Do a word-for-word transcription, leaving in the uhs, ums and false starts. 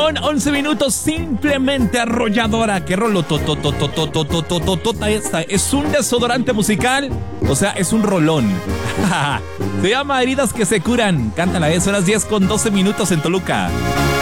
con once minutos, simplemente arrolladora. Qué rolo tototototototototota esta. ¿Es un desodorante musical? O sea, es un rolón. Se llama Heridas que se curan. Cántala, es horas diez con doce minutos en Toluca.